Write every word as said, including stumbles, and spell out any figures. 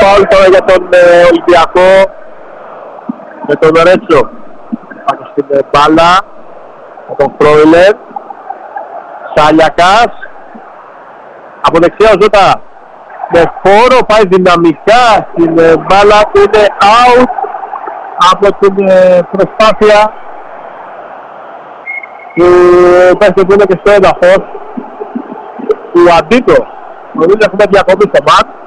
φάουλ τώρα για τον ε, Ολυμπιακό με τον Ρέτσο πάνω στην ε, μπάλα με τον Φρόιλερ. Σαλιακάς από δεξιά ο Ζώτα με φόρο, πάει δυναμικά στην ε, μπάλα που είναι out από την ε, προσπάθεια του παίχτη που είναι και στο έδαφος του Αντίκο. Νομίζω έχουμε διακοπή στο μάτς.